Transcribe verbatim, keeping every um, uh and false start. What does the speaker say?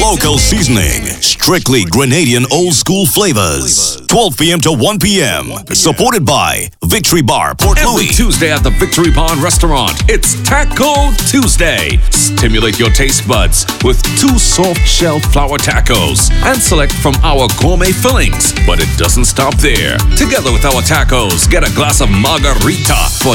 Local seasoning. Strictly Grenadian old school flavors. twelve p.m. to one p.m. Supported by Victory Bar, Port Every Louis. Tuesday at the Victory Bar Restaurant, it's Taco Tuesday. Stimulate your taste buds with two soft shell flour tacos and select from our gourmet fillings. But it doesn't stop there. Together with our tacos, get a glass of margarita for